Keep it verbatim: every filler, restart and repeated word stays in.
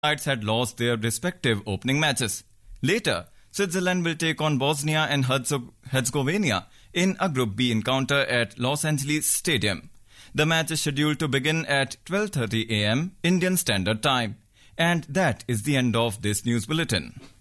sides had lost their respective opening matches. Later, Switzerland will take on Bosnia and Herzegovina in a Group B encounter at Los Angeles Stadium. The match is scheduled to begin at twelve thirty a m Indian Standard Time. And that is the end of this news bulletin.